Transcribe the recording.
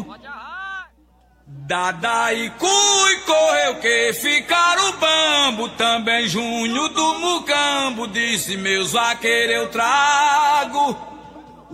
Dada e Cui correu que ficaram o bambo, também Júnior do Mucambo disse: meus vaqueiros eu trago.